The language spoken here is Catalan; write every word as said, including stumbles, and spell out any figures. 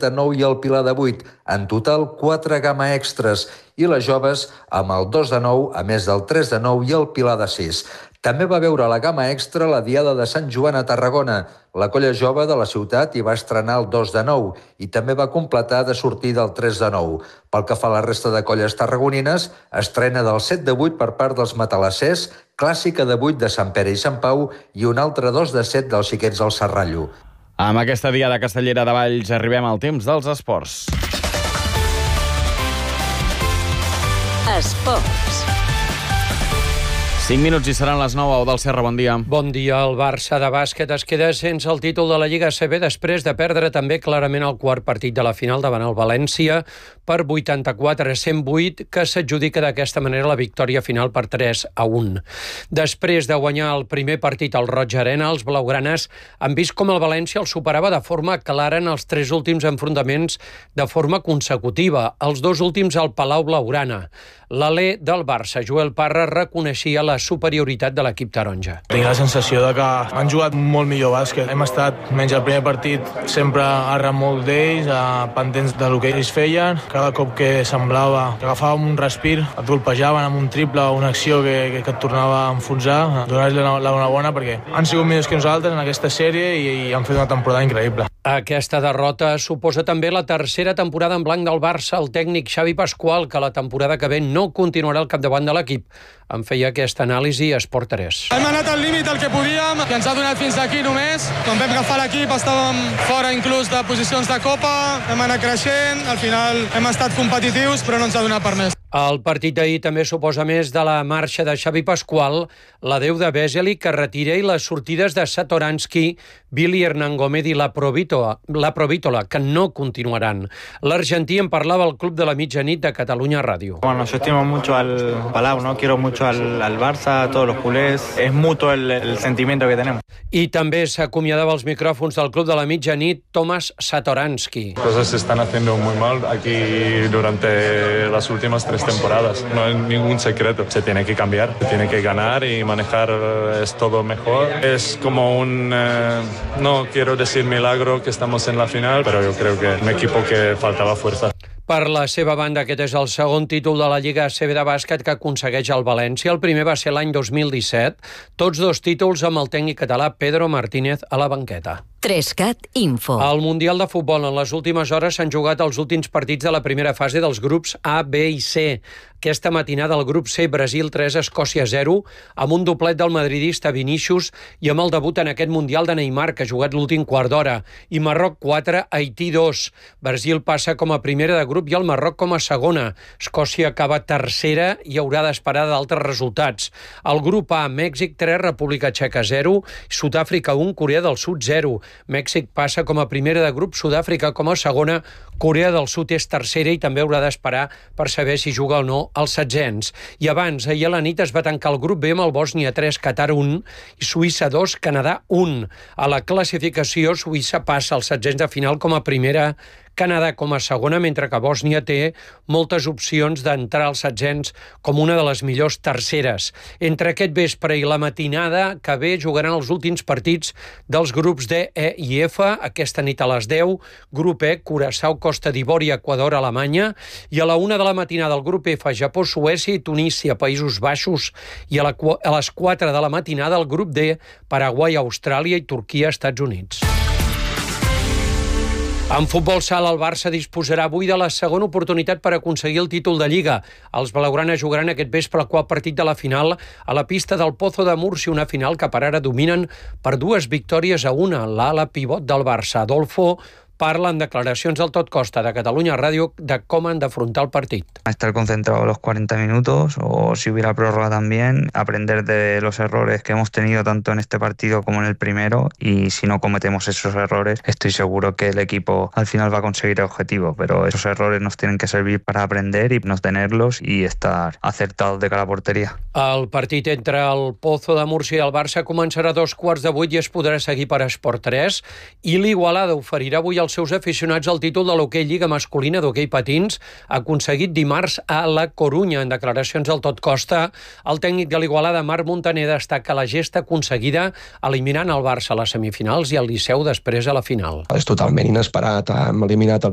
de nou i el Pilar de vuit. En total, quatre gamma extras. I les joves amb el dos de nou, a més del tres de nou i el Pilar de sis. També va veure la gamma extra la Diada de Sant Joan a Tarragona. La colla jove de la ciutat hi va estrenar el dos de nou i també va completar de sortir del tres de nou. Pel que fa a la resta de colles tarragonines, estrena del set de vuit per part dels matalassers, clàssica de vuit de Sant Pere i Sant Pau i un altre dos de set dels xiquets del Serrallo. Amb aquesta Diada castellera de Valls arribem al temps dels esports. Esports. cinc minuts i seran les nou. Eudald Serra, bon dia. Bon dia. El Barça de bàsquet es queda sense el títol de la Lliga A C B després de perdre també clarament el quart partit de la final davant el València per vuitanta-quatre a cent vuit, que s'adjudica d'aquesta manera la victòria final per tres a un. Després de guanyar el primer partit al Roig Arena, els blaugranes han vist com el València el superava de forma clara en els tres últims enfrontaments de forma consecutiva, els dos últims al Palau Blaugrana. L'alè del Barça, Joel Parra, reconeixia la superioritat de l'equip taronja. Tinc la sensació de que han jugat molt millor bàsquet. Hem estat, menys el primer partit, sempre a remolc d'ells, pendents del que ells feien. Cada cop que semblava que agafàvem un respir, et golpejaven amb un triple o una acció que, que, que et tornava a enfonsar. Donar-los la, la una bona perquè han sigut millors que nosaltres en aquesta sèrie i, i han fet una temporada increïble. Aquesta derrota suposa també la tercera temporada en blanc del Barça. El tècnic Xavi Pascual, que la temporada que ve no continuarà al capdavant de l'equip, en feia aquesta anàlisi a Esport tres. Hem anat al límit el que podíem, que ens ha donat fins aquí només. Quan vam agafar l'equip estàvem fora inclús de posicions de Copa, hem anat creixent, al final hem estat competitius, però no ens ha donat per més. El partit d'ahir també suposa més de la marxa de Xavi Pascual, l'adeu de Vesely, que retira, i les sortides de Satoransky, Billy Hernán Gómez i la Provítola, la Provítola, que no continuaran. L'argentí en parlava al Club de la Mitjanit de Catalunya Ràdio. Bueno, yo estimo mucho al Palau, ¿no? Quiero mucho al, al Barça, a todos los culés. Es mutuo el, el sentimiento que tenemos. I també s'acomiadava als micròfons del Club de la Mitjanit Tomás Satoransky. Cosas se están haciendo muy mal aquí durante las últimas tres temporadas. No hay ningún secreto. Se tiene que cambiar, se tiene que ganar y manejar es todo mejor. Es como un, eh, no quiero decir milagro que estamos en la final, pero yo creo que un equipo que faltaba fuerza. Per la seva banda, aquest és el segon títol de la Lliga A C B de bàsquet que aconsegueix el València. El primer va ser l'any dos mil disset. Tots dos títols amb el tècnic català Pedro Martínez a la banqueta. Trescat Info. Al Mundial de Futbol en les últimes hores s'han jugat els últims partits de la primera fase dels grups A, B i C. Aquesta matinada el grup C, Brasil tres, Escòcia zero, amb un doblet del madridista Vinícius i amb el debut en aquest Mundial de Neymar, que ha jugat l'últim quart d'hora. I Marroc quatre, Haití dos. Brasil passa com a primera de grup i el Marroc com a segona. Escòcia acaba tercera i haurà d'esperar d'altres resultats. El grup A, Mèxic tres, República Txeca zero, Sud-àfrica un, Corea del Sud zero. Mèxic passa com a primera de grup, Sud-àfrica com a segona, Corea del Sud és tercera i també haurà d'esperar per saber si juga o no als setzents. I abans, ahir a la nit es va tancar el grup B amb el Bòsnia tres, Qatar un i Suïssa dos, Canadà un. A la classificació, Suïssa passa als setzents de final com a primera, Canadà com a segona, mentre que Bòsnia té moltes opcions d'entrar als setzents com una de les millors terceres. Entre aquest vespre i la matinada que ve jugaran els últims partits dels grups D, E i F. Aquesta nit a les deu, grup E, Curaçao, Costa d'Ivori, Equador, Alemanya, i a la una de la matinada el grup F, Japó, Suècia i Tunísia, Països Baixos, i a, la, a les quatre de la matinada el grup D, Paraguai, Austràlia i Turquia, Estats Units. En futbol sala, el Barça disposarà avui de la segona oportunitat per aconseguir el títol de Lliga. Els blaugranes jugaran aquest vespre el quart partit de la final a la pista del Pozo de Múrcia, una final que per ara dominen per dues victòries a una. L'ala pivot del Barça, Adolfo, parla en declaracions del Tot Costa de Catalunya Ràdio de com han d'afrontar el partit. Estar concentrado los cuarenta minutos o si hubiera prórroga también, aprender de los errores que hemos tenido tanto en este partido como en el primero, y si no cometemos esos errores estoy seguro que el equipo al final va a conseguir el objetivo, pero esos errores nos tienen que servir para aprender y no tenerlos y estar acertados de cara a portería. El partit entre el Pozo de Múrcia i el Barça començarà a dos quarts de vuit i es podrà seguir per Esport tres, i l'Igualada oferirà avui als seus aficionats el títol de l'hoquei Lliga masculina d'hoquei patins aconseguit dimarts a la Corunya. En declaracions del Tot Costa, el tècnic de l'Igualada, Marc Montaner, destaca la gesta aconseguida eliminant el Barça a les semifinals i el Liceu després a la final. És totalment inesperat. Hem eliminat el